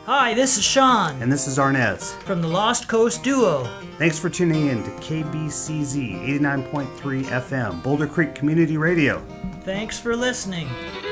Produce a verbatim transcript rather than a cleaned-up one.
Hi, this is Sean. And this is Arnez. From the Lost Coast Duo. Thanks for tuning in to K B C Z eighty-nine point three F M, Boulder Creek Community Radio. Thanks for listening.